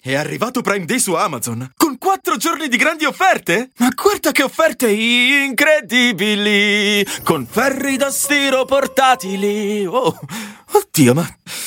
È arrivato Prime Day su Amazon, con 4 giorni di grandi offerte! Ma guarda che offerte incredibili! Con ferri da stiro portatili! Oh, oddio, ma